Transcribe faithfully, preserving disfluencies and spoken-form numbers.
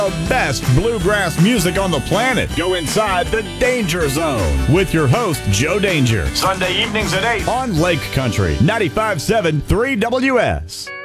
The best bluegrass music on the planet. Go inside the Danger Zone with your host, Joe Danger. Sunday evenings at eight on Lake Country, ninety-five point seven three W S.